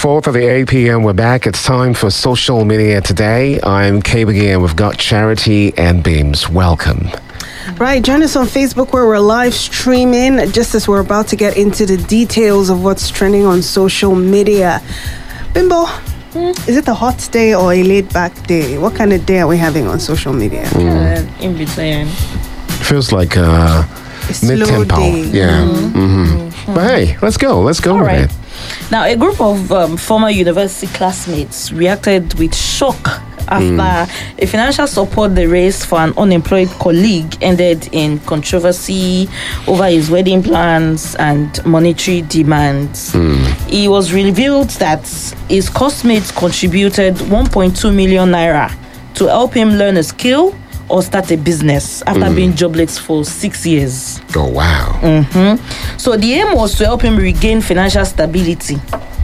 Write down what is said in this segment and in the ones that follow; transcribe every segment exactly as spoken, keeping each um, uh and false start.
four thirty-eight p.m. We're back. It's time for social media today. I'm K-Biggie and we've got Charity and Beams. Welcome. Right, join us on Facebook where we're live streaming just as we're about to get into the details of what's trending on social media. Bimbo, mm. is it a hot day or a laid back day? What kind of day are we having on social media? Mm. Uh, in between. Feels like a, a mid-tempo. Day. Yeah. Mm-hmm. Mm-hmm. Mm-hmm. But hey, let's go. Let's go All with right. it. Now, a group of um, former university classmates reacted with shock after mm. a financial support they raised for an unemployed colleague ended in controversy over his wedding plans and monetary demands. Mm. It was revealed that his classmates contributed one point two million naira to help him learn a skill or start a business after mm. being jobless for six years. Oh, wow. Mm-hmm. So the aim was to help him regain financial stability.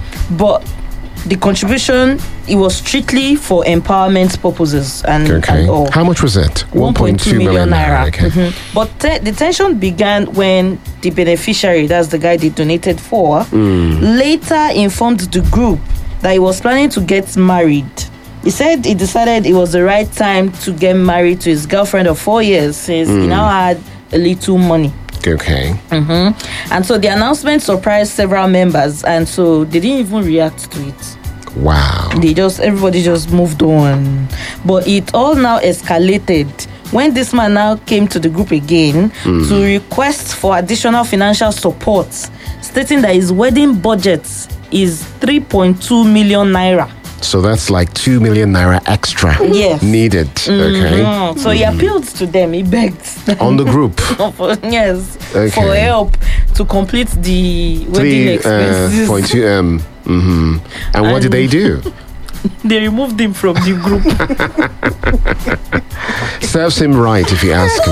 But the contribution, it was strictly for empowerment purposes. And, okay. and all. How much was it? one point two million naira. Okay. Mm-hmm. But te- the tension began when the beneficiary, that's the guy they donated for, mm. later informed the group that he was planning to get married. He said he decided it was the right time to get married to his girlfriend of four years since mm. he now had a little money. Okay. Mm-hmm. And so the announcement surprised several members, and so they didn't even react to it. Wow. They just, everybody just moved on. But it all now escalated when this man now came to the group again mm. to request for additional financial support, stating that his wedding budget is three point two million naira. So that's like two million naira extra yes. needed. Mm-hmm. Okay. So he appealed to them. He begged them. On the group. for, yes. Okay. For help to complete the wedding Three, expenses. Uh, point two M. Mm-hmm. And, and what did they do? They removed him from the group. Serves him right, if you ask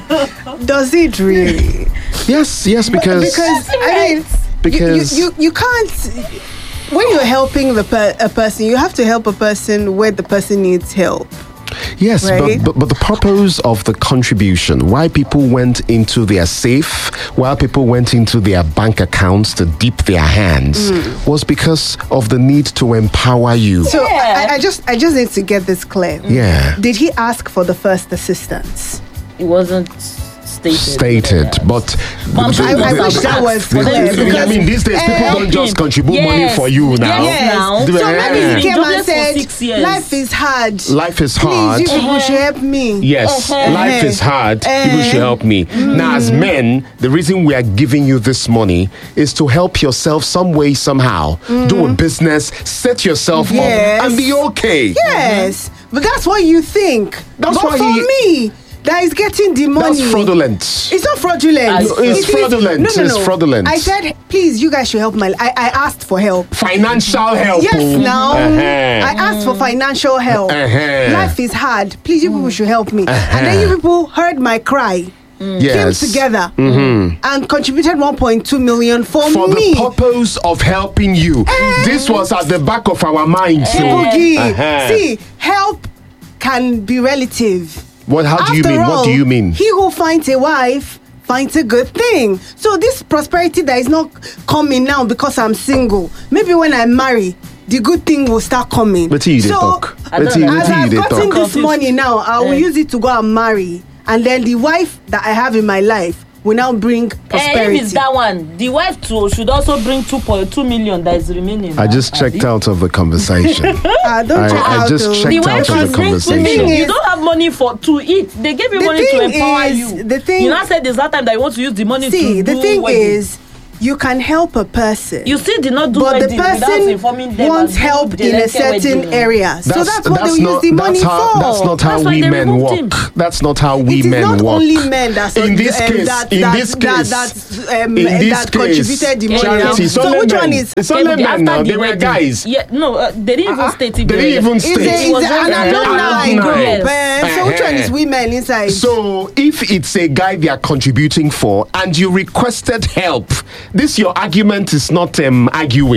me. Does it really? Yes, yes, because because I mean, because you, you, you, you can't. When you're helping the per, a person, you have to help a person where the person needs help. Yes, right? but, but but the purpose of the contribution, why people went into their safe, why people went into their bank accounts to dip their hands, mm. was because of the need to empower you. So yeah. I, I just I just need to get this clear. Yeah. Did he ask for the first assistance? It wasn't stated. Stated, but I'm sure I, I wish that was clear. Because, I mean, these days people uh, don't just contribute yes. money for you now. Yes. Now. So maybe he came and said, "Life is hard. Life is hard. Please, you people should help me." Yes, uh-huh. life is hard. Uh-huh. People should help me. Mm. Now, as men, the reason we are giving you this money is to help yourself some way, somehow. Mm. Do a business, set yourself yes. up, and be okay. Yes, mm-hmm. but that's what you think. That's but why for he, me. That is getting the money. That's fraudulent. It's not fraudulent. No, it's it fraudulent. Is, no, no, no. It's fraudulent. I said, please, you guys should help my. I, I asked for help. Financial help. Yes, now uh-huh. I asked for financial help. Uh-huh. Life is hard. Please, you people should help me. Uh-huh. And then you people heard my cry. Mm. Yes. Came together mm-hmm. and contributed one point two million for, for me. For the purpose of helping you. Uh, this was at the back of our minds. Uh, uh-huh. See, help can be relative. What? How do After you mean? all, what do you mean? He who finds a wife finds a good thing. So this prosperity that is not coming now because I'm single. Maybe when I marry, the good thing will start coming. But you so, talk. As you, I've gotten talk. this money now, I will yeah. use it to go and marry. And then the wife that I have in my life will now bring prosperity. And if it's that one, the wife too should also bring two point two million that is remaining. I just checked Abby. out of the conversation. uh, don't I, check I out just though. checked the out of the conversation. The you don't have money for to eat. They gave you the money to empower is, you. The thing, you now said there's that time that you want to use the money see, to the do thing wedding. is, you can help a person. You still did not do but wedding the person informing them wants help in a certain area. So that's, that's what that's they not, use the money how, for. That's not how that's we men work. Him. That's not how we it men work. It is not work. only men that's in this um, case, that, in that, this that, case, that, um, in this that case, contributed the money. Charity, So so which men. one is? It's only men now. They were guys. Yeah, no, uh, they didn't even uh, state it. They didn't even state it. It's an alumni group. Yes. So which one is women inside? So if it's a guy they are contributing for and you requested help, this your argument is not um, arguing.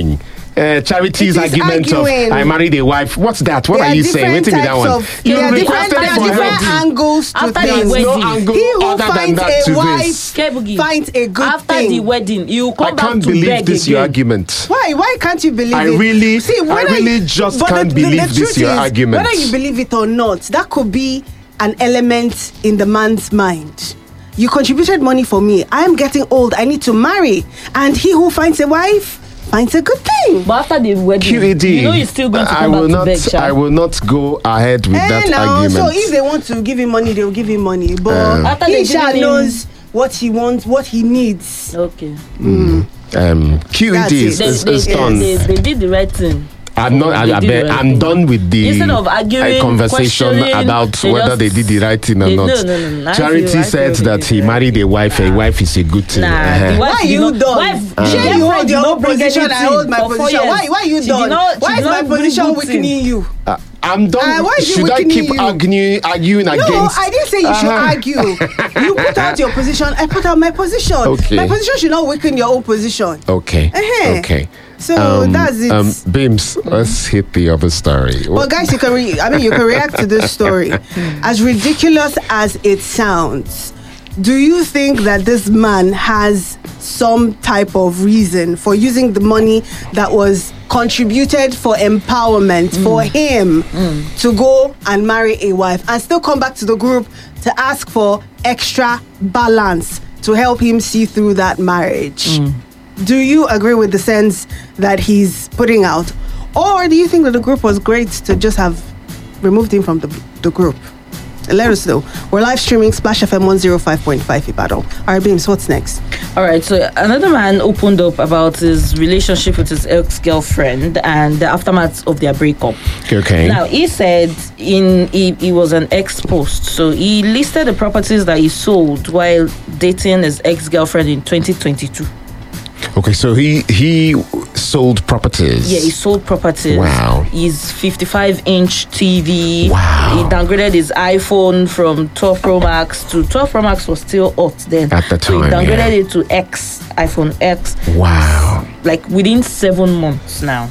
uh, Charity's It is argument arguing. of I married a wife. What's that? What There are you different saying? Wait till me that types one. of- You there are different, requested there are for different help. angles to After the things. There's no wedding. angle He who other than finds that a to wife this. Kebugi, finds a good after thing. the wedding, you come I back can't to believe beg this again. your argument. Why? Why can't you believe I it? really- See, I whether really you- just but can't the, the, believe the this truth your is, argument. Whether you believe it or not, that could be an element in the man's mind. You contributed money for me. I am getting old. I need to marry. And he who finds a wife finds a good thing. But after the wedding, Q E D. you know you're still going to I come will back not. to beg, Sha. I will not go ahead with Eh, that now, argument. so if they want to give him money, they'll give him money. But Uh. After he they sha give him- knows what he wants, what he needs. Okay. um, Q E That's D it. is, They, is, they, is they, done. they, they did the right thing. I'm not. I, They I did bet- the right I'm thing. done with the Instead of arguing, uh, conversation questioning, about they whether just- they did the right thing or they- not. no, no, no, no. I Charity feel- I said feel that they he did the married a wife. A wife is a good thing. Nah, Uh-huh. the wife Why did you not- done? Wife, Uh. Shey the you girlfriend hold did your not own bring position, I anything hold my for four position. years. Why, why you She done? did not- Why she is did my not bring position good thing. weakening you? Uh, I'm done. Uh, why is it Should I weakening keep you? arguing, arguing No, against? I didn't say you should Uh-huh. argue. You put out your position, I put out my position. Okay. My position should not weaken your own position. Okay. Uh-huh. Okay. So that's it. Um, Bims, let's hit the other story. But guys, you can re- I mean you can react to this story. As ridiculous as it sounds, do you think that this man has some type of reason for using the money that was contributed for empowerment for him to go and marry a wife and still come back to the group to ask for extra balance to help him see through that marriage? Do you agree with the sense that he's putting out? Or do you think that the group was great to just have removed him from the, the group? Let us know. We're live streaming Splash F M one oh five point five Ibadan. Alright, Beams, what's next? All right, so another man opened up about his relationship with his ex-girlfriend and the aftermath of their breakup. Okay. Now, he said in he, he was an ex-post, so he listed the properties that he sold while dating his ex-girlfriend in twenty twenty-two. Okay, so he he sold properties. Yeah, he sold properties. Wow. His fifty-five inch T V. Wow. He downgraded his iPhone from twelve Pro Max to twelve Pro Max was still hot then. At the So he time, downgraded yeah. it to X, iPhone X. Wow. Like within seven months now.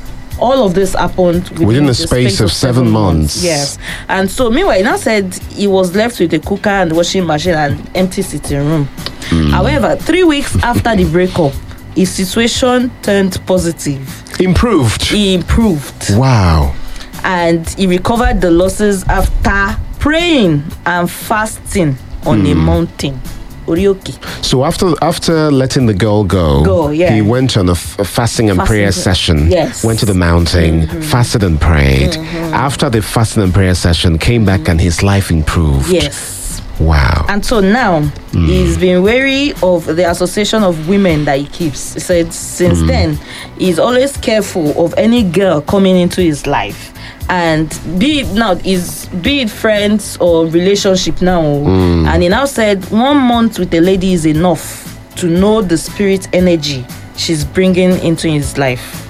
All of this happened within, Within the space of seven months. Yes. And so meanwhile, he now said he was left with a cooker and washing machine and empty sitting room. Hmm. However, three weeks after the breakup, his situation turned positive. Improved. He improved Wow. and he recovered the losses after praying and fasting on Hmm. a mountain. Orioki. So after after letting the girl go, Go, yeah. he went on a, f- a fasting and Fasting, prayer session. yes. Went to the mountain, fasted and prayed. After the fasting and prayer session, came back and his life improved. Yes. Wow. And so now he's been wary of the association of women that he keeps. He said since then he's always careful of any girl coming into his life. And be it now is be it friends or relationship now. And he now said one month with a lady is enough to know the spirit energy she's bringing into his life.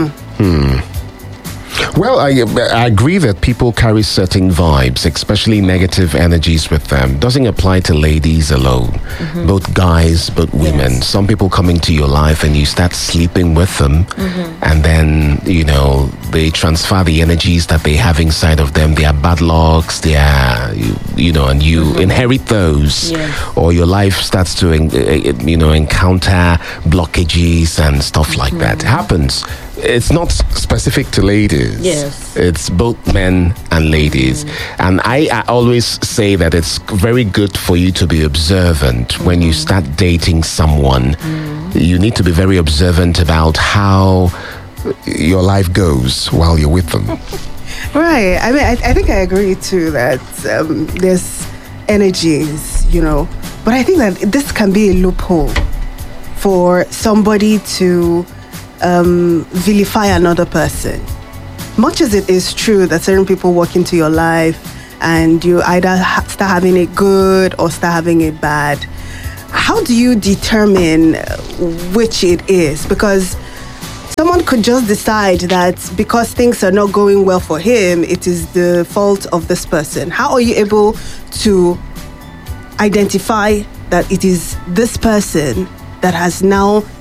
Well, I, I agree that people carry certain vibes, especially negative energies with them. Doesn't apply to ladies alone, both guys, both women. Yes. Some people come into your life and you start sleeping with them, and then, you know, they transfer the energies that they have inside of them, their bad lucks, their, you, you know, and you inherit those, Yes. or your life starts to, en- eh, you know, encounter blockages and stuff like that. It happens. It's not specific to ladies. Yes. It's both men and ladies. And I, I always say that it's very good for you to be observant when you start dating someone. You need to be very observant about how your life goes while you're with them. Right. I mean, I, I think I agree too that um, there's energies, you know, but I think that this can be a loophole for somebody to um, vilify another person. Much as it is true that certain people walk into your life and you either ha- start having it good or start having it bad, how do you determine which it is? Because someone could just decide that because things are not going well for him, it is the fault of this person. How are you able to identify that it is this person that has now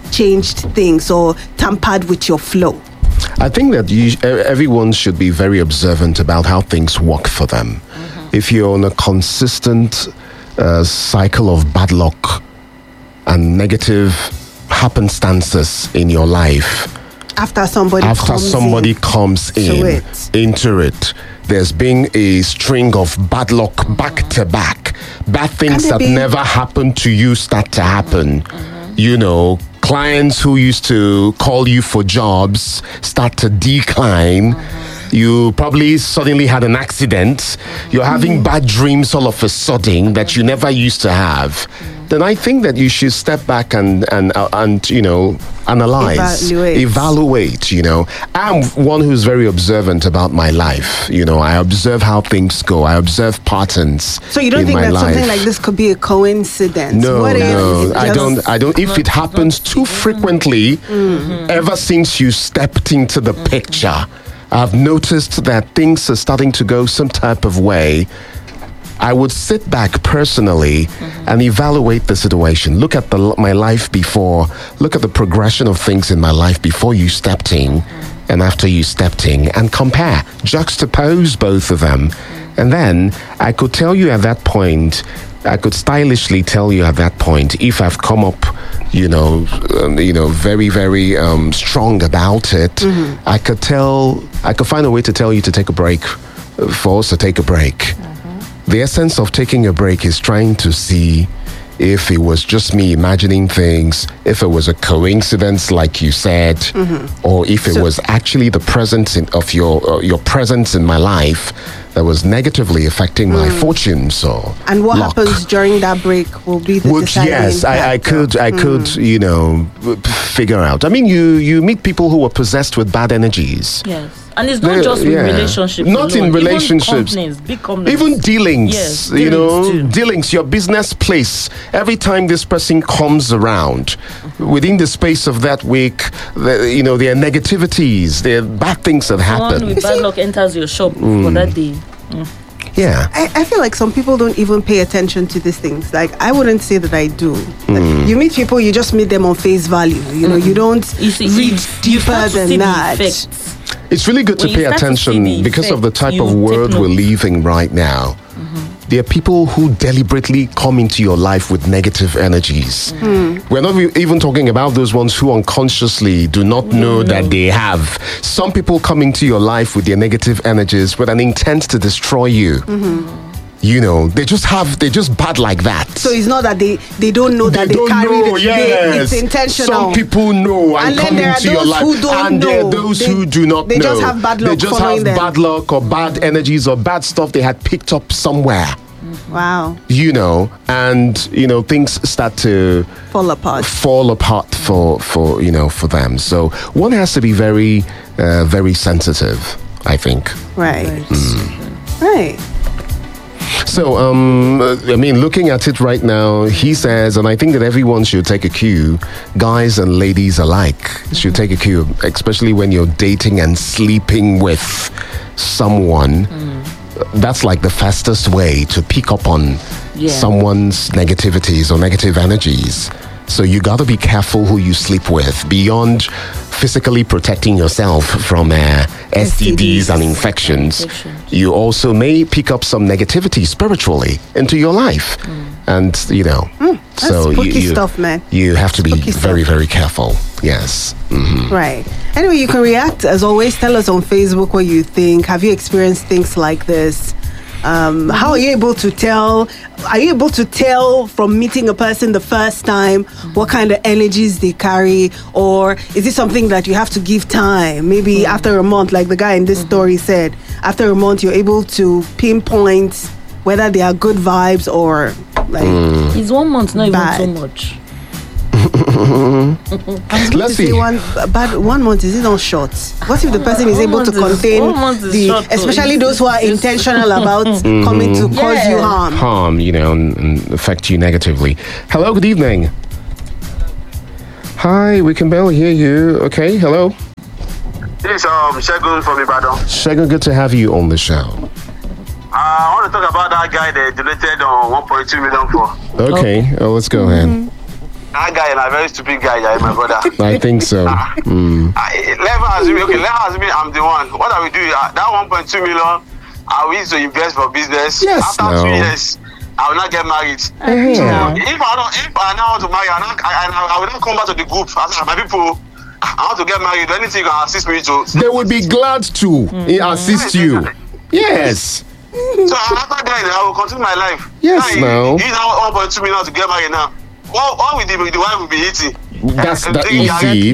changed things or tampered with your flow? I think that you, everyone should be very observant about how things work for them. Mm-hmm. If you're on a consistent uh, cycle of bad luck and negative happenstances in your life, after somebody after comes somebody in comes in it. into it, there's been a string of bad luck back to back. Bad things that be- never happened to you start to happen. Mm-hmm. You know, clients who used to call you for jobs start to decline. Mm-hmm. You probably suddenly had an accident. You're having mm-hmm. bad dreams all of a sudden that you never used to have. Mm-hmm. Then I think that you should step back and and uh, and you know analyze, evaluate. evaluate. You know, I'm one who's very observant about my life. You know, I observe how things go. I observe patterns. So you don't in think my that life. something like this could be a coincidence? No, What if no, it I just- don't. I don't. If it happens too frequently, Mm-hmm. ever since you stepped into the picture, I've noticed that things are starting to go some type of way. I would sit back personally mm-hmm. and evaluate the situation. Look at the, my life before. Look at the progression of things in my life before you stepped in mm-hmm. and after you stepped in, and compare, juxtapose both of them. Mm-hmm. And then I could tell you at that point, I could stylishly tell you at that point if I've come up, you know, um, you know, very, very um, strong about it. Mm-hmm. I could tell, I could find a way to tell you to take a break, uh, for us to take a break. Mm-hmm. The essence of taking a break is trying to see if it was just me imagining things, if it was a coincidence, like you said, mm-hmm. or if it So- was actually the presence in, of your uh, your presence in my life that was negatively affecting my fortunes or And what luck. happens during that break will be the Which, deciding yes, I, I factor. could, I could, you know, p- figure out. I mean, you you meet people who are possessed with bad energies. Yes. And it's not They- just with yeah. relationships. Not alone. in relationships. Even companies, big companies. Even dealings, Yes, you know, dealings too. dealings, your business place. Every time this person comes around, within the space of that week, the, you know, there are negativities, there are bad things that Someone happen. with bad luck enters your shop for that day. Mm. Yeah. I, I feel like some people don't even pay attention to these things. Like, I wouldn't say that I do. Hmm. Like, you meet people, you just meet them on face value. You know, you don't You see, read you, you deeper start to see than the that. effects. It's really good to When you pay start to see attention the because of the effect, type you of take world we're note. living right now. Mm-hmm. There are people who deliberately come into your life with negative energies. Mm. We're not e- even talking about those ones who unconsciously do not know that they have. Some people come into your life with their negative energies with an intent to destroy you. Mm-hmm. You know, they just have, they're just bad like that. So it's not that they, they don't know that they, don't carry know, the, yes. they, it's intentional. Some people know and, And then come there are into your those life, who don't and there know. are those They- who do not they know. just have bad They luck just following have them. bad luck or bad energies or bad stuff they had picked up somewhere. Wow. You know, and you know things start to Fall apart. fall apart for for you know for them. So one has to be very uh, very sensitive, I think. Right. Mm. Right. So, um, I mean, looking at it right now, he says, and I think that everyone should take a cue, guys and ladies alike should take a cue, especially when you're dating and sleeping with someone. That's like the fastest way to pick up on Yeah. someone's negativities or negative energies. So you got to be careful who you sleep with beyond physically protecting yourself from uh, S T Ds and infections. Infections. You also may pick up some negativity spiritually into your life. And, you know, That's so spooky you, you, stuff, man. you have to be Spooky stuff. very, very careful. Yes. Mhm. Right. Anyway, you can react as always. Tell us on Facebook what you think. Have you experienced things like this? Um, how are you able to tell? Are you able to tell from meeting a person the first time what kind of energies they carry, or is it something that you have to give time? Maybe after a month, like the guy in this story said, after a month you're able to pinpoint whether they are good vibes or like. Is one month not Bad. even so much? I was going Let's to say see. one, but one month is it not short? What if the person is One able to month is- contain one month is the, short, though. especially It's- those who are it's- intentional about coming to cause you Yeah. harm? Harm, you know, and, and affect you negatively. Hello, good evening. Hi, we can barely hear you. Okay, hello. This is um, Shegun from Ibadan. Shagun, good to have you on the show. Uh, I want to talk about that guy they donated on one point two million for. Okay, oh, let's go ahead. that guy is a very stupid guy, yeah, my brother. I think so. Mm. I, let her assume, okay, let her assume I'm the one. What I will do, uh, that one point two million, I will use to invest for business. Yes, After no. two years, I will not get married. Uh-huh. So if I don't, if I now want to marry, I, not, I, I, I will not come back to the group. I say, my people, I want to get married. Anything you can assist me to. They would be glad to mm. assist you. Yes. So after that, I will continue my life. Yes, now. Use that one point two million to get married now. What, what will the, the wife will be eating? That's that easy.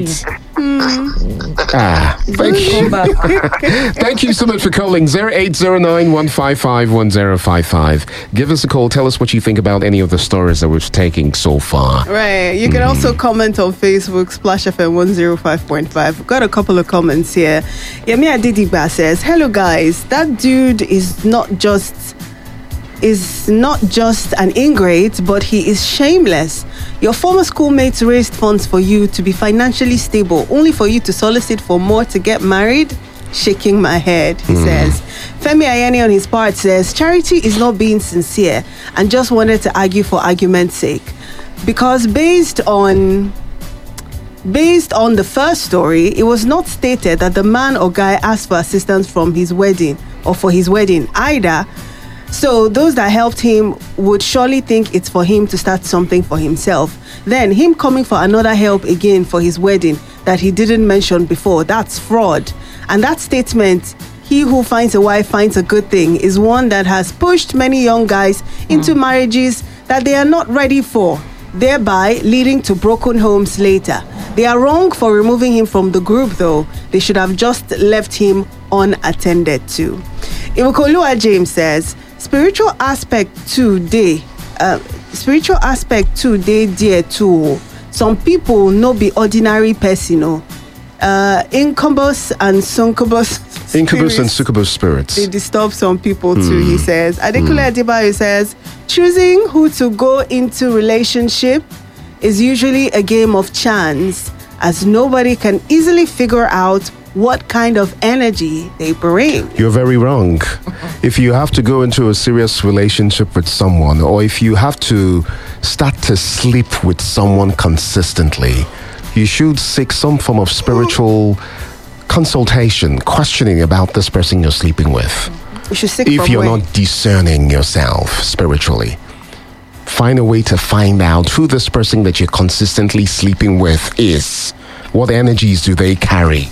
Ah, thank you. Thank you so much for calling zero eight zero nine one five five one zero five five. Give us a call. Tell us what you think about any of the stories that we're taking so far. Right. You can mm. also comment on Facebook, Splash F M one oh five point five. We've got a couple of comments here. Yemi Adidigba says, hello guys, that dude is not just is not just an ingrate, but he is shameless. Your former schoolmates raised funds for you to be financially stable, only for you to solicit for more to get married? Shaking my head, he mm. says. Femi Ayeni on his part says, Charity is not being sincere and just wanted to argue for argument's sake. Because based on based on the first story, it was not stated that the man or guy asked for assistance from his wedding or for his wedding either. So those that helped him would surely think it's for him to start something for himself. Then him coming for another help again for his wedding that he didn't mention before, that's fraud. And that statement, he who finds a wife finds a good thing, is one that has pushed many young guys into mm. marriages that they are not ready for, thereby leading to broken homes later. They are wrong for removing him from the group though. They should have just left him unattended to. Iwakolua James says, spiritual aspect today, uh, spiritual aspect today, dear too. Some people no be ordinary person, no. Uh, incubus and succubus. Incubus and succubus spirits. They disturb some people mm. too. He says. Adekule mm. Adebayo says, choosing who to go into relationship is usually a game of chance, as nobody can easily figure out what kind of energy they bring. You're very wrong. If you have to go into a serious relationship with someone, or if you have to start to sleep with someone consistently, you should seek some form of spiritual consultation, questioning about this person you're sleeping with. You should seek if from you're where? not discerning yourself spiritually. Find a way to find out who this person that you're consistently sleeping with is. What energies do they carry?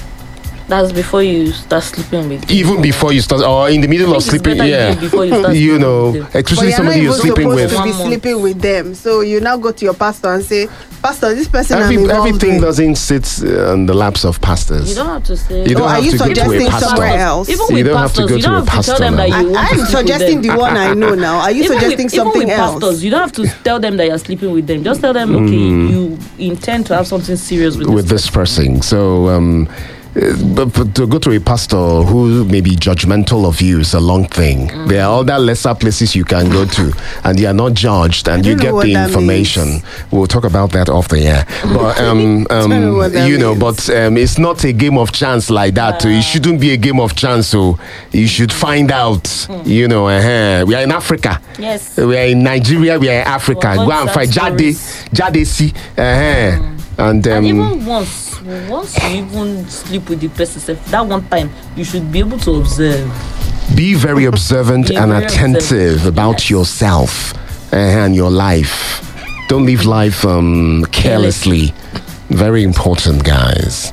That's before you start sleeping with them. Even before you start, or in the middle of sleeping, yeah. Before you start you know, especially but somebody you're you're sleeping with. To be sleeping with them, so you now go to your pastor and say, Pastor, this person Every, I'm involved everything with. doesn't sit uh, on the laps of pastors. You don't have to say. You don't oh, have are you to go to a suggesting pastor. somewhere else? Even you with don't pastors, have to go you to don't a have to pastor tell them now. that you want I, to I'm sleep suggesting with them. the one I know now. Are you even suggesting with, something even with else? pastors, you don't have to tell them that you're sleeping with them. Just tell them, okay, mm. you intend to have something serious with, with this, this person. So, um, but, but to go to a pastor who may be judgmental of you is a long thing. Mm. There are other lesser places you can go to, and you are not judged, and you get the information. Means. We'll talk about that off the air. But um, um, know you know, means. but um, it's not a game of chance like that. Uh, it shouldn't be a game of chance. So you should find out. Mm. You know, uh-huh. We are in Africa. Yes. We are in Nigeria. We are in Africa. Well, go and find Jade, Jade si. Uh-huh. Mm. And, um, and even once, once you even sleep with the person, that one time you should be able to observe. Be very observant be and very attentive observant. about yes. yourself uh, and your life. Don't live life um, carelessly. Very important, guys.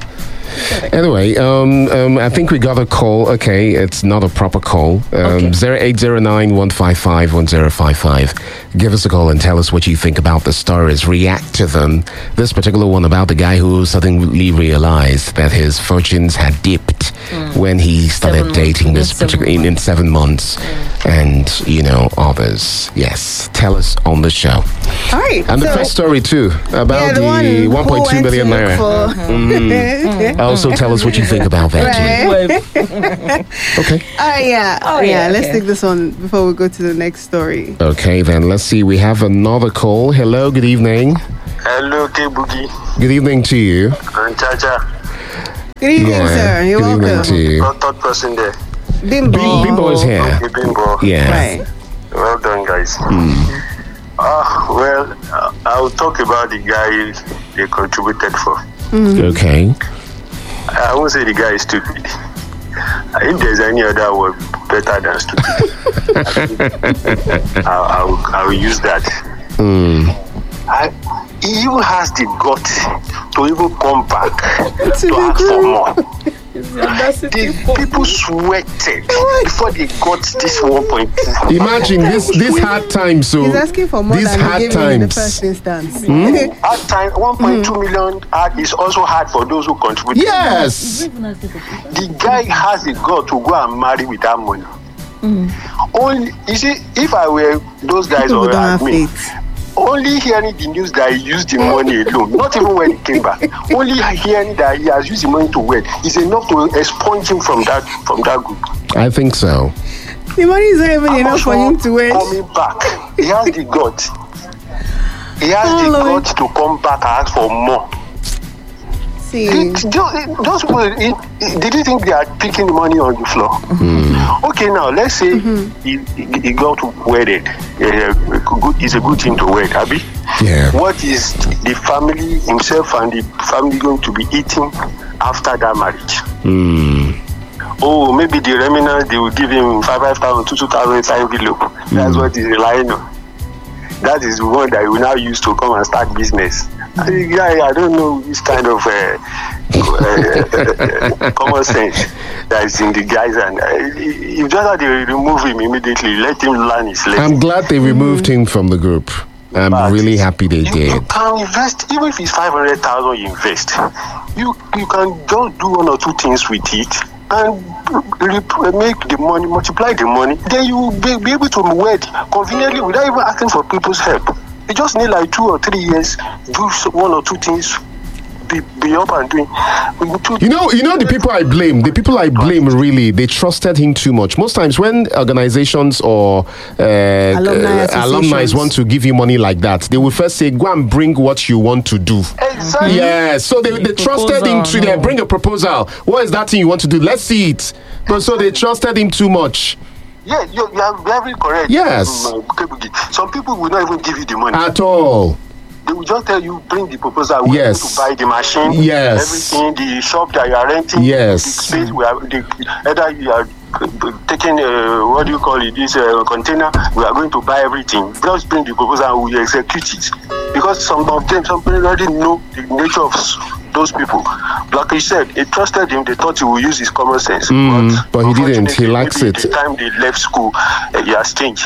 Anyway, um, um, I think we got a call. Okay, it's not a proper call. Um, okay. zero eight zero nine one five five one zero five five. Give us a call and tell us what you think about the stories. React to them. This particular one about the guy who suddenly realized that his fortunes had dipped mm. when he started seven dating this particular in, in seven months, mm. and you know others. Yes, tell us on the show. All right, and so the first story too about yeah, the, the one point two million naira. Mm-hmm. Also, tell us what you think about that. Right. Okay. Oh yeah. Oh yeah. yeah. Let's okay. take this one before we go to the next story. Okay, then let's see. We have another call. Hello. Good evening. Hello, K Boogie. Good evening to you. I'm Chacha. Good evening, yeah. sir. You're Good welcome. evening to you. Not third person there. Bimbo. Bimbo is here. Okay, Bimbo. Yeah. Right. Well done, guys. Mm. Uh, well, uh, I'll talk about the guy they contributed for. Okay. I won't say the guy is stupid. If there's any other word better than stupid, I'll, I'll, I'll use that. Mm. I, he even has the guts to even come back to ask for more. The people sweated before they got this one point two. Imagine this this hard time. So He's asking for more these than hard he gave him in the times. first instance. Hmm? Hard time, one point two million hard is also hard for those who contribute. Yes. The guy has the gut to go and marry with that money. Only, you see, if I were those guys People or don't have me, faith. only hearing the news that he used the money alone, not even when he came back, only hearing that he has used the money to wed is enough to expunge him from that from that group. I think so. The money is not even I'm enough for sure him to wait. Coming back, he has the gut. He has Oh, the Lord. gut to come back and ask for more. See, It- those those people, it, it, did you think they are picking the money on the floor? Okay, now let's say he, he, he got wedded. Uh, good, it's a good thing to wed, Abby. Yeah. What is the family himself and the family going to be eating after that marriage? Mm. Oh, maybe the remnant they will give him five five thousand, two two thousand inside envelope. That's what he's relying on. That is the one that he will now use to come and start business. I think, yeah, I don't know this kind of uh, uh, uh, common sense that is in the guys, and uh, if just had to remove him immediately, let him learn his lesson. I'm glad they removed him from the group. I'm But really happy they you, did. You can invest, even if it's five hundred thousand you invest, you you can just do one or two things with it and re- make the money, multiply the money. Then you will be, be able to wed conveniently without even asking for people's help. You just need like two or three years, do one or two things, be, be up and doing. You know, you know the people I blame. The people I blame really, they trusted him too much. Most times when organizations or uh, Alumni uh, alumni associations. want to give you money like that, they will first say, "Go and bring what you want to do." Exactly. Yeah, so they, they trusted him to Proposal, they no. bring a proposal. What is that thing you want to do? Let's see it. But so they trusted him too much Yeah, you, you are very correct. Yes. Um, uh, Kebuki. Some people will not even give you the money. at all. They will just tell you, bring the proposal. We Yes. need to buy the machine. Yes. Everything, the shop that you are renting. Yes. The space we are, the, either you are taking, uh, what do you call it, this uh, container, we are going to buy everything. Just bring the proposal and we execute it. Because some of them, some people already know the nature of s- those people. Like you said, they trusted him, they thought he would use his common sense. Mm, but he didn't. He unfortunately, lacks maybe it. The time they left school, uh, he has changed.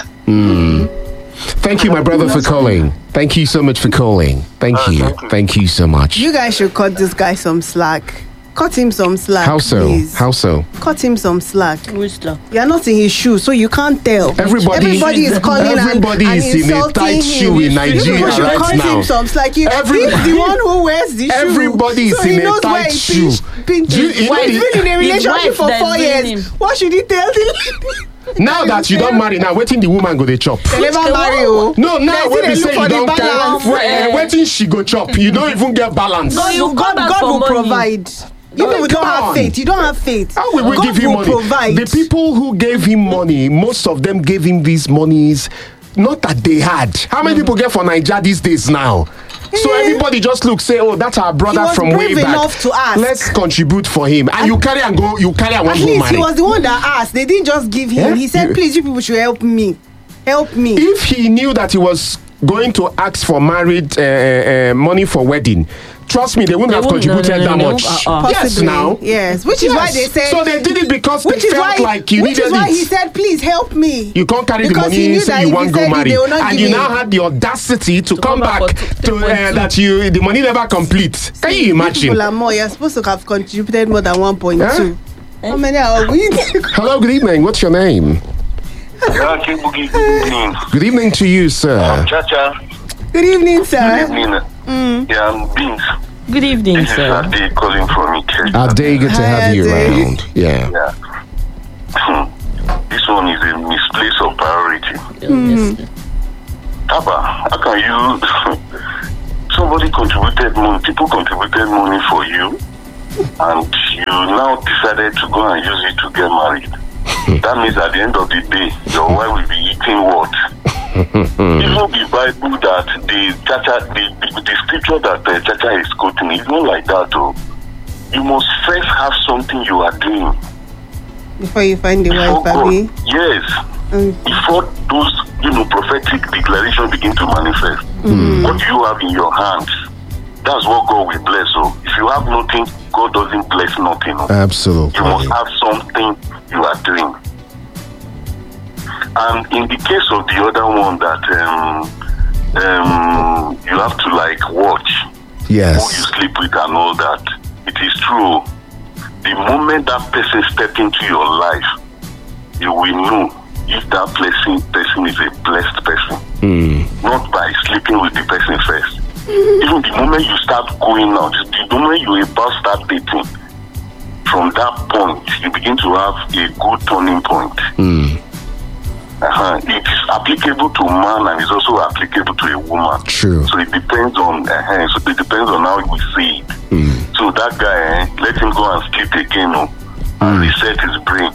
Thank you, my brother, for calling. Thank you so much for calling. Thank Uh, you. thank you. Thank you so much. you guys should cut this guy some slack. Cut him some slack. How so? Please. How so? Cut him some slack. Which law? You're not in his shoes, so you can't tell. Everybody- Everybody is calling everybody and, is and in a insulting tight him. shoe in You Nigeria people should right cut now. him some slack. You, Every- he's the one who wears the shoe. Everybody is so he in a knows tight where he shoe. pinch- pinches. Do you- you know Why he's the- been in a His relationship wife for that four is years. doing him. What should he tell the Now that you don't marry, now waiting the woman go they chop. They never marry you. No, now They when still they dey say look you for the don't balance. care, wait, Eh. waiting she go chop. You don't even get balance. No, you God, come back God for will money. provide. You No, people don't come have on. faith. You don't have faith. How will we God give him will money? provide. The people who gave him money, most of them gave him these monies, not that they had. How many people get for Nigeria these days now? So Eh. everybody just look, say, oh, that's our brother He was from way brave back. enough to ask. Let's contribute for him. And you carry and go, you carry and At one go least marry. he was the one that asked. They didn't just give him. Yeah? He said, You- please, you people should help me. Help me. If he knew that he was going to ask for married uh, uh, money for wedding, trust me, they wouldn't They have wouldn't, no, contributed no, no, that no, much. uh-uh. Yes, Possibly. now. Yes, which is why Yes. they said. So they did it because they which is felt why, like you which needed is why it. he said, please help me. You can't carry Because the he money knew and say that you if want he to go said it, marry, they will not and give you him. now had the audacity to, come come back back for to uh, three point two. that you the money never complete. Can you imagine? People are more. You're supposed to have contributed more than one point two. Huh? How many are we? Hello, good evening. What's your name? Yeah, Kebuki, good evening. Good evening to you, sir. Chacha, Good evening, good sir. evening. Yeah, I'm Beans. Good evening, This is sir. Ade calling from Ike. Ade, good to Hi, have you Ade. around. Yeah. Yeah. This one is a misplace of priority. Honestly. Papa, how can you? Somebody contributed money, people contributed money for you, and you now decided to go and use it to get married. That means at the end of the day, your wife will be eating what? Even the Bible that the Chacha, the, the, the scripture that uh, Chacha is quoting is not like that, though. You must first have something you are doing. Before you find the Before wife, God, Abby. yes. Mm. Before those, you know, prophetic declarations begin to manifest. Mm. What do you have in your hands? That's what God will bless. So if you have nothing, God doesn't bless nothing. Absolutely. You must have something you are doing. And in the case of the other one that um, um, you have to like watch Yes. who you sleep with and all that, it is true. The moment that person steps into your life, you will know if that person, person is a blessed person. Mm. Not by sleeping with the person first. Even the moment you start going out, the moment you about start dating, from that point, you begin to have a good turning point. Mm. Uh-huh. It is applicable to a man and it's also applicable to a woman. True. So it depends on uh, so it depends on how we see it. Mm. So that guy, eh, let him go and sleep again, oh, and reset his brain.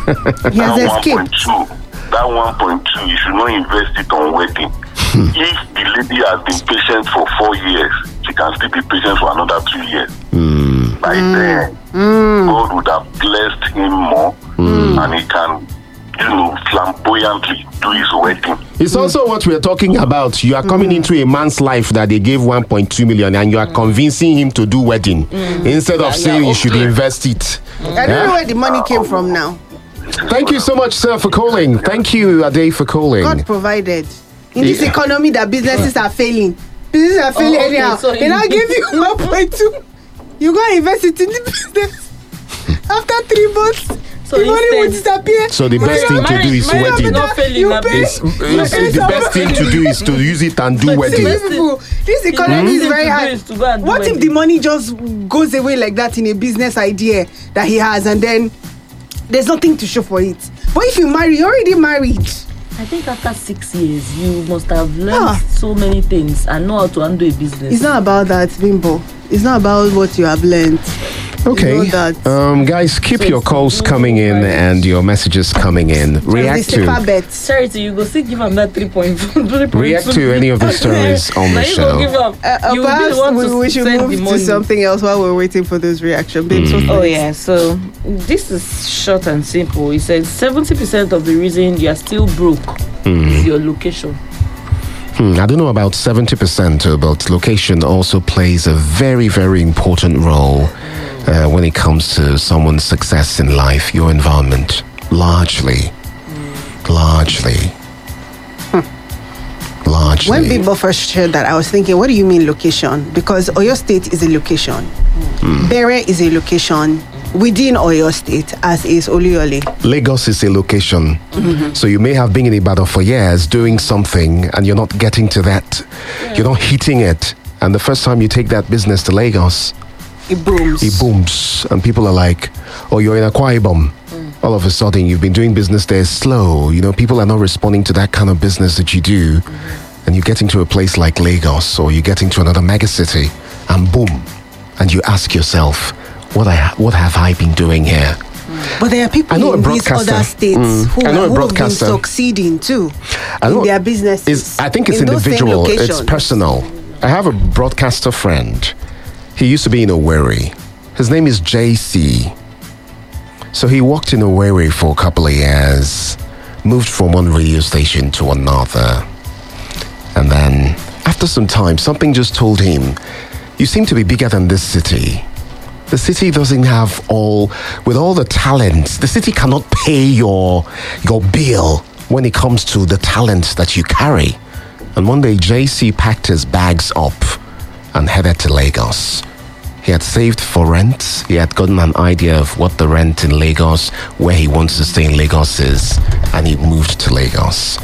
He has that escaped. one point two, that one point two, you should not invest it on wedding. If the lady has been patient for four years, she can still be patient for another two years. Mm. By then, God would have blessed him more, and he can, you know, flamboyantly do his wedding. It's also what we're talking about. You are coming into a man's life that they gave one point two million and you are convincing him to do wedding instead of Yeah, saying yeah, you should okay. invest it. I don't know where the money came from now. Thank you so much, sir, for calling. Thank you, Ade, for calling. God provided. In this Yeah. economy that businesses are failing. Businesses are failing okay, anyhow. so They you- now give you one point two. You go and invest it in the business. After three months, So the money will instead- disappear. So the best thing to do is Marriage- wedding. not failing, You na pay- It's, business. it's- Okay, the so- best thing to do is to use it and do But wedding. the best People, this economy Hmm? is very To do hard. is to go and do What if wedding. the money just goes away like that in a business idea that he has, and then there's nothing to show for it? But if you marry, you're already married. I think after six years, you must have learned Ah. so many things and know how to handle a business. It's not about that, Bimbo. It's not about what you have learned. Okay, It's not that. um, guys, keep So your it's calls to do coming in marriage. and your messages coming in. React the safer to bet. Charity, you go see give him that three point four. react to any of the stories on the show. Uh, uh, you will be perhaps the one we, to we should send the move to money. something else while we're waiting for those reaction. Babes, what's Oh next? yeah, so this is short and simple. He said seventy percent of the reason you are still broke is your location. Hmm, I don't know about seventy percent, uh, but location also plays a very, very important role uh, when it comes to someone's success in life, your environment, largely. Largely. Largely. When Bimbo first shared that, I was thinking, what do you mean location? Because Oyo State is a location. Bere is a location within Oyo State, as is Oluyole. Lagos is a location. So you may have been in Ibadan for years doing something and you're not getting to that. You're not hitting it. And the first time you take that business to Lagos, It booms. it booms. And people are like, oh, you're in Akwa Ibom. All of a sudden, you've been doing business there slow. You know, people are not responding to that kind of business that you do. And you get into a place like Lagos or you get into another megacity and boom. And you ask yourself, what, I, what have I been doing here? But there are people I know a in these broadcaster. other states Mm. who, I know a who have been broadcaster. succeeding too I in know- their businesses. It's, I think it's in those same individual, it's locations. personal. I have a broadcaster friend. He used to be in Owerri. His name is J C. So he worked in Owerri for a couple of years, moved from one radio station to another. And then, after some time, something just told him, you seem to be bigger than this city. The city doesn't have all, with all the talents, the city cannot pay your, your bill when it comes to the talents that you carry. And one day, J C packed his bags up and headed to Lagos. He had saved for rent. He had gotten an idea of what the rent in Lagos, where he wants to stay in Lagos is, and he moved to Lagos.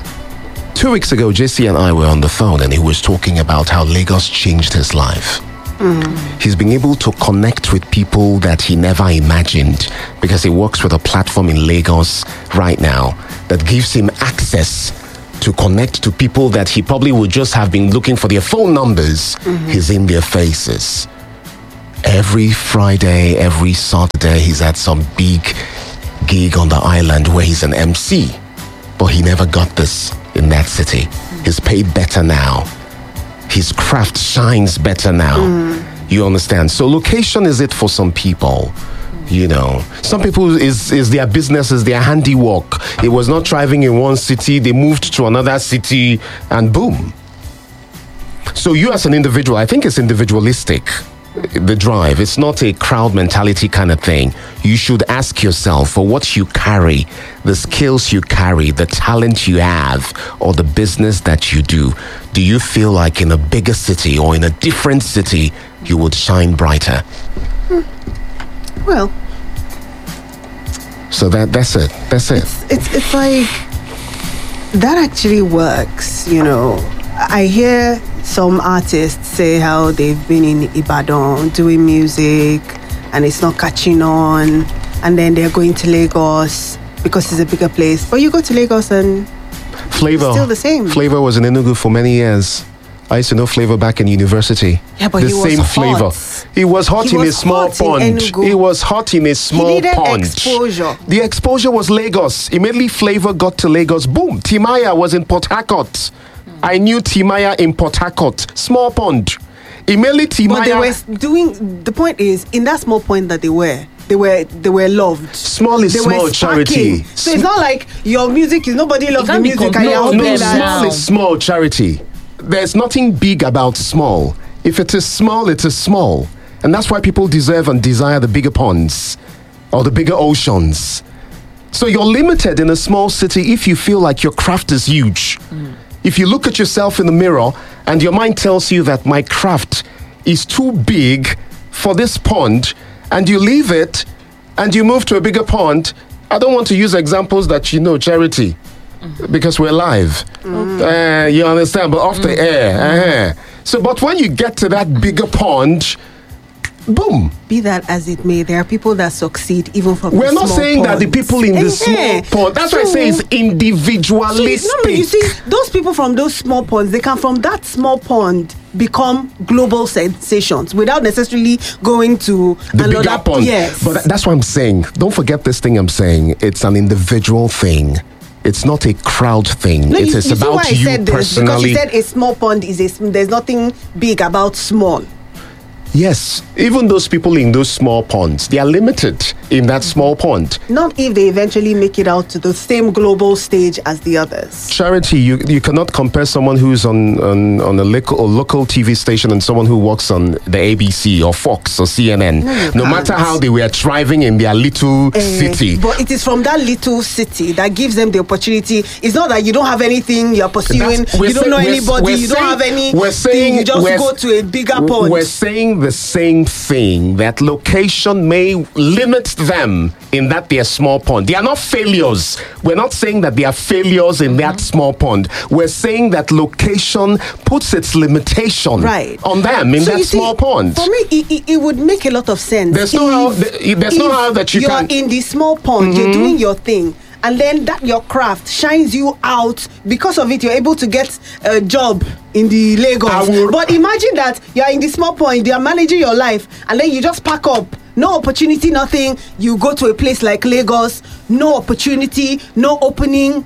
Two weeks ago, J C and I were on the phone and he was talking about how Lagos changed his life. He's been able to connect with people that he never imagined because he works with a platform in Lagos right now that gives him access to connect to people that he probably would just have been looking for their phone numbers. He's in their faces. Every Friday, every Saturday, he's at some big gig on the island where he's an M C. But he never got this in that city. He's paid better now. His craft shines better now. Mm. You understand? So location is it for some people. You know, some people is is their business, is their handiwork. It was not thriving in one city, they moved to another city, and boom. So you as an individual, I think it's individualistic, the drive. It's not a crowd mentality kind of thing. You should ask yourself for what you carry, the skills you carry, the talent you have, or the business that you do. Do you feel like in a bigger city or in a different city, you would shine brighter? Hmm. Well, so that that's it. That's it. It's, it's it's like that actually works. You know, I hear some artists say how they've been in Ibadan doing music and it's not catching on, and then they're going to Lagos because it's a bigger place. But you go to Lagos and Flavor it's still the same. Flavor was in Enugu for many years. I used to know Flavor back in university. Yeah, but the he same was hot. flavor. He was hot he in was a small hot in pond. Enugu. He was hot in a small he needed pond. Exposure. The exposure was Lagos. Immediately Flavor got to Lagos. Boom. Timaya was in Port Harcourt. Mm. I knew Timaya in Port Harcourt. Small pond. Immediately Timaya. But they were doing. The point is, in that small pond that they were, they were they were loved. Small is they small charity. So it's not like your music is nobody loves the music. And no, you're no, that. small is small charity. There's nothing big about small. If it is small, it is small. And that's why people deserve and desire the bigger ponds or the bigger oceans. So you're limited in a small city if you feel like your craft is huge. Mm. If you look at yourself in the mirror and your mind tells you that my craft is too big for this pond, and you leave it and you move to a bigger pond, I don't want to use examples that you know, charity. Mm-hmm. Because we're live. Mm-hmm. Uh, you understand? But off mm-hmm. the air. Uh-huh. So, but when you get to that bigger pond, boom. Be that as it may, there are people that succeed even from We're the not small saying ponds. that the people in the uh-huh. small pond, that's so, why I say it's individualistic. So, no, no, you see, those people from those small ponds, they can from that small pond become global sensations without necessarily going to the another bigger pond. Yes. But that's what I'm saying. Don't forget this thing I'm saying. It's an individual thing. It's not a crowd thing. No, it you, is you see about why I you said this? personally. Because you said a small pond is a. There's nothing big about small. Yes, even those people in those small ponds, they are limited in that small pond. Not if they eventually make it out to the same global stage as the others. Charity, you you cannot compare someone who's on, on, on a local, or local T V station and someone who works on the A B C or Fox or C N N. No, no matter how they were thriving in their little uh, city. But it is from that little city that gives them the opportunity. It's not that you don't have anything you're pursuing, you don't know anybody, you don't have any. We're saying, you just go to a bigger pond. We're saying the same thing, that location may limit them in that they're small pond. They are not failures. We're not saying that they are failures in mm-hmm. that small pond. We're saying that location puts its limitation right. on them in so that see, small pond. For me, it, it, it would make a lot of sense. There's no how, there's no how that you you're can... You're in the small pond, mm-hmm. you're doing your thing, and then that your craft shines you out. Because of it, you're able to get a job in the Lagos. Will, but imagine that you're in the small pond, you're managing your life, and then you just pack up. No opportunity, nothing. You go to a place like Lagos, no opportunity, no opening.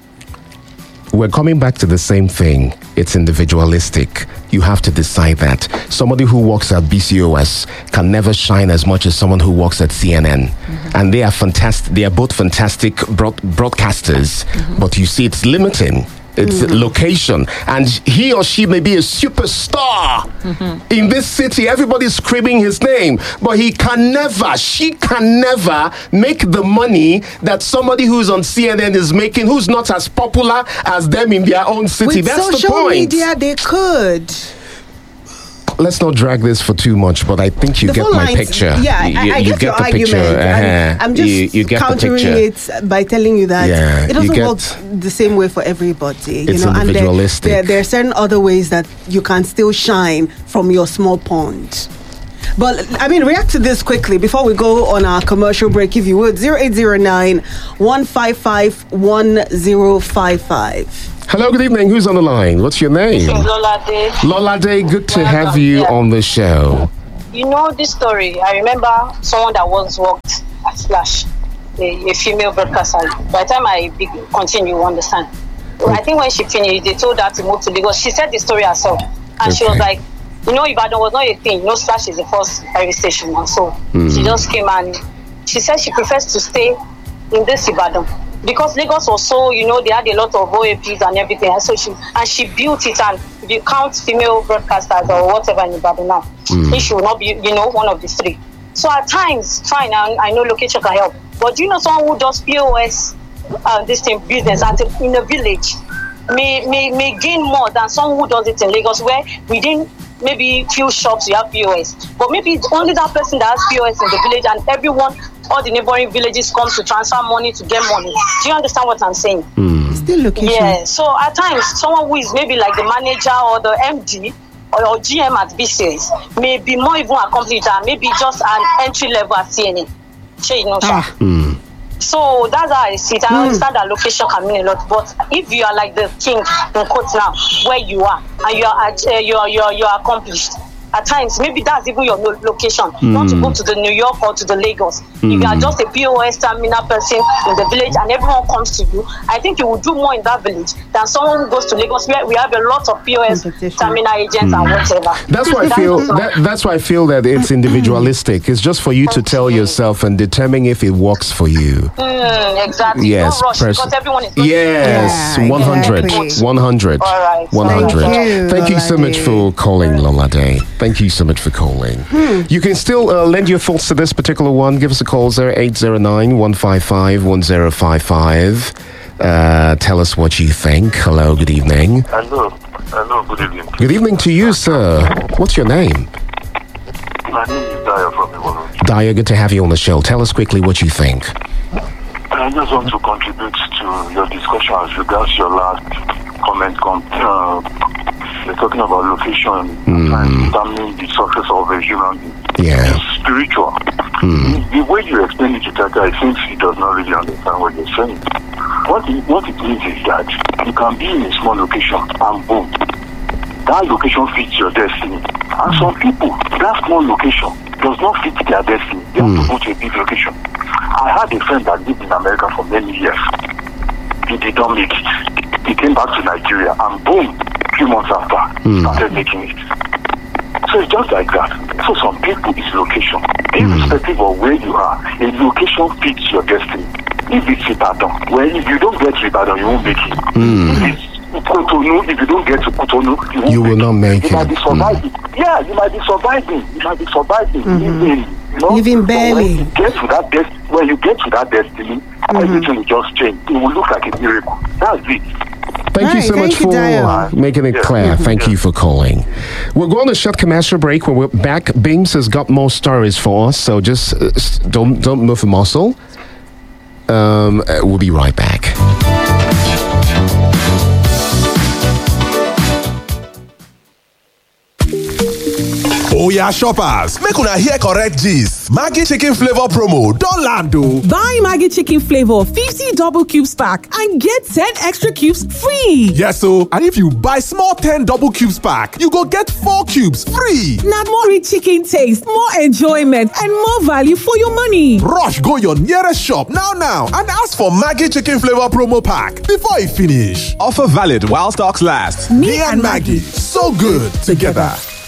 We're coming back to the same thing. It's individualistic. You have to decide that. Somebody who works at B C O S can never shine as much as someone who works at C N N. Mm-hmm. And they are fantastic. They are both fantastic broad- broadcasters. Mm-hmm. But you see, it's limiting. It's mm-hmm. location. And he or she may be a superstar mm-hmm. in this city. Everybody's screaming his name. But he can never, she can never make the money that somebody who's on C N N is making, who's not as popular as them in their own city. With That's the social point. media, they could. Let's not drag this for too much, but I think you the get my lines, picture. Yeah, you, I, I you get, get your the argument. picture. Uh-huh. I'm just you, you get countering it by telling you that yeah, it doesn't get, work the same way for everybody. You it's know, individualistic. And there, there, there are certain other ways that you can still shine from your small pond. But, I mean, react to this quickly before we go on our commercial break, if you would. zero eight zero nine, one five five, one zero five five. Hello, good evening. Who's on the line? What's your name? Lola Day. Lola Day, good to Welcome. have you yeah. on the show. You know this story. I remember someone that once worked at Splash, a, a female broadcaster. By the time I be, continue, you understand. I think when she finished, they told her to move to Lagos. She said the story herself. And Okay. she was like, you know, Ibadan was not a thing. You know, Slash is the first railway station now. So Mm. she just came and she said she prefers to stay in this Ibadan. Because Lagos was so, you know, they had a lot of O A Ps and everything. And so she and she built it. And if you count female broadcasters or whatever in Ibadan now, Mm. I think she will not be, you know, one of the three. So at times, fine, I, I know location can help. But do you know someone who does P O S, uh, this thing, business at a, in a village, may, may, may gain more than someone who does it in Lagos, where within maybe few shops you have P O S. But maybe it's only that person that has P O S in the village, and everyone, all the neighboring villages come to transfer money to get money. Do you understand what I'm saying? Still location. Yeah. So at times, someone who is maybe like the manager or the M D or, or G M at B C S may be more even accomplished than maybe just an entry level at C N A. Sure, you know, sir. Ah. Mm. So that's how I see it. I understand that location can mean a lot, but if you are like the king in quote now, where you are and you are at, uh, you are you are you are accomplished. At times, maybe that's even your lo- location. Not to go to the New York or to the Lagos. If you are just a P O S terminal person in the village and everyone comes to you, I think you will do more in that village than someone who goes to Lagos, where we have a lot of P O S Competition. terminal agents and whatever. That's why I feel that, that's why I feel that it's individualistic. It's just for you to tell yourself and determine if it works for you. Mm, exactly. Yes, Don't rush pers- because everyone is going Yes, Yeah, one hundred, exactly. one hundred, All right. one hundred. Thank you, Thank you so much Lolade. for calling, Lolade. Thank you so much for calling. You can still uh, lend your thoughts to this particular one. Give us a call, zero eight zero nine, one five five, one zero five five. Uh, tell us what you think. Hello, good evening. Hello. Hello, good evening. Good evening to you, sir. What's your name? My name is Daya from Iwano. Daya, good to have you on the show. Tell us quickly what you think. I just want to contribute to your discussion as regards your last comment. Com- uh, you're talking about location and determining the success of a human being. Yeah. It's spiritual. The way you explain it to that guy, since he does not really understand what you're saying. What it, what it means is that you can be in a small location and boom, that location fits your destiny. And some people, that small location does not fit their destiny. They have to go to a big location. I had a friend that lived in America for many years. He did not make it. He came back to Nigeria and boom, a few months after, he started making it. So it's just like that. So some people, it's location. Irrespective of where you are, a location fits your destiny. If it's Ibadan, well, if you don't get to Ibadan, you won't make it. If it's Cotonou, if you don't get to Cotonou, you won't You will make not make you it. might be surviving. Yeah, you might be surviving. You might be surviving. Living, you know? Living So barely. when you get to that destiny, when you get to that destiny, everything will just change. It will look like a miracle. That's it. Thank you Right, so thank much you, for Daya. making it Yeah. clear. Thank you for calling. We're going to short commercial break. When we're back, Beams has got more stories for us, so just uh, s- don't don't move a muscle. Um, uh, we'll be right back. Oya shoppers, make una hear correct gist. Maggi chicken flavor promo don land o. Buy Maggi chicken flavor fifty double cubes pack and get ten extra cubes free. Yes o, and if you buy small ten double cubes pack, you go get four cubes free. Na more rich chicken taste, more enjoyment, and more value for your money. Rush go your nearest shop now now and ask for Maggi chicken flavor promo pack before e finish. Offer valid while stocks last. Me and Maggi, so good together.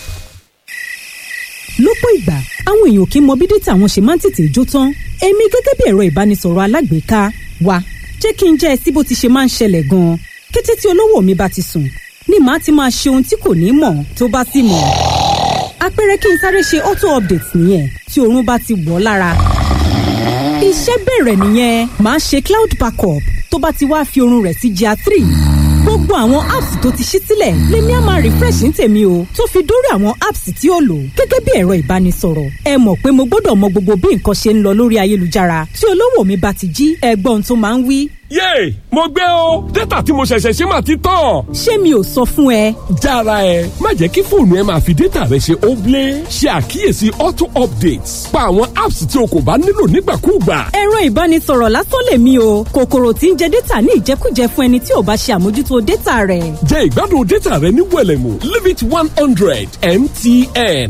lọ́pọ̀ ìgbà àwọn èèyàn kì í mọ bí dátà wọn ṣe máa ń tètè jó tán èmi gẹ́gẹ́ bí ẹ̀rọ ìbánisọ̀rọ̀ alágbèéká wa jẹ́ kí n jẹ́ ẹ sí bó ti ṣe máa ń ṣẹlẹ̀ gan-an kété tí olówó mi bá ti sùn ni màá ti máa ṣe ohun tí kò ní mọ̀ tó bá sì mọ̀ àpẹẹrẹ kí n sáré ṣe auto update nìyẹn tí oorun bá ti wọ̀ lára iṣẹ́ bẹ̀rẹ̀ nìyẹn màá ṣe cloud backup tó bá ti wá fi oorun rẹ̀ sí jà three gbogbo àwọn apps tó ti ṣí sílẹ̀ lèmi á máa refresh ní tèmi o tó fi dórí àwọn apps tí ó lò gẹ́gẹ́ bí ẹ̀rọ ìbánisọ̀rọ̀ ẹ mọ̀ pé mo gbọ́dọ̀ mọ gbogbo bí nǹkan ṣe ń lọ lórí ayélujára tí olówó mi bá ti jí ẹgbọ́n tó máa ń wí. yéè mo gbé o dátà tí mo ṣẹ̀ṣẹ̀ ṣe máa ti tán. ṣé mi ò sọ fún ẹ. jára ẹ má jẹ́ kí fóònù ẹ máa fi dátà rẹ ṣe óblé ṣe àkíyèsí auto updates pa àwọn apps tí o kò bá nílò nígbàkúùgbà. ẹ̀rọ ìbánisọ̀rọ̀ lásán lèmi o kòkòrò tí ń jẹ dátà ní ìjẹkújẹ fún ẹni tí ò bá ṣe àmójútó dátà rẹ̀. jẹ ìgbádùn dátà rẹ ní wẹ̀lẹ̀mú leave it one hundred M T N.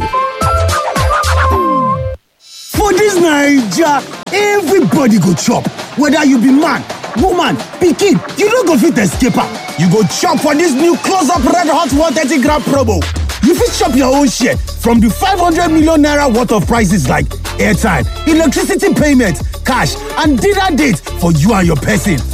For dis Naija, everybody go chop, whether you be man, woman, pikin, you no go fit escape am. you go chop for this new close-up red hot one thirty gram promo. You fit chop your own share from the five hundred million naira worth of prices like airtime, electricity payment, cash, and dinner date for you and your person.